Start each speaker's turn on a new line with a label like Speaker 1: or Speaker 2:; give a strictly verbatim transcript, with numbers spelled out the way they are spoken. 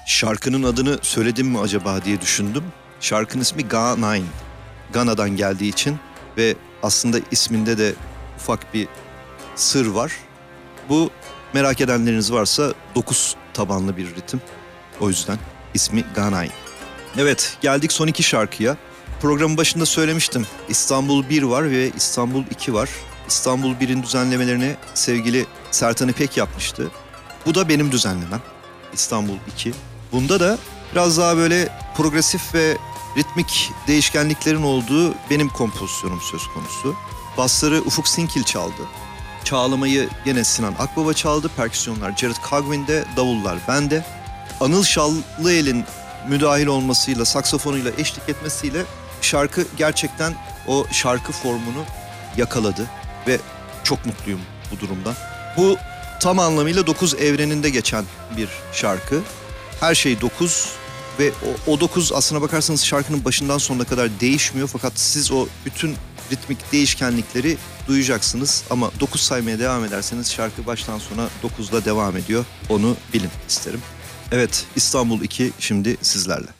Speaker 1: Şarkının adını söyledim mi acaba diye düşündüm. Şarkının ismi Ga Nine. Gana'dan geldiği için ve aslında isminde de ufak bir sır var. Bu, merak edenleriniz varsa, dokuz tabanlı bir ritim. O yüzden ismi Ga Nine. Evet, geldik son iki şarkıya. Programın başında söylemiştim. İstanbul bir var ve İstanbul iki var. İstanbul bir'in düzenlemelerini sevgili Sertan İpek yapmıştı. Bu da benim düzenlemem. İstanbul iki. Bunda da biraz daha böyle progresif ve ritmik değişkenliklerin olduğu benim kompozisyonum söz konusu. Bassları Ufuk Sinkil çaldı. Çağlamayı yine Sinan Akbaba çaldı. Perküsyonlar Jared Cogwin'de, davullar bende. Anıl Şallıel'in müdahil olmasıyla, saksafonuyla eşlik etmesiyle şarkı gerçekten o şarkı formunu yakaladı ve çok mutluyum bu durumdan. Bu tam anlamıyla dokuz evreninde geçen bir şarkı. Her şey dokuz ve o, o dokuz aslına bakarsanız şarkının başından sonuna kadar değişmiyor. Fakat siz o bütün ritmik değişkenlikleri duyacaksınız. Ama dokuz saymaya devam ederseniz şarkı baştan sona dokuzla devam ediyor. Onu bilin isterim. Evet, İstanbul iki şimdi sizlerle.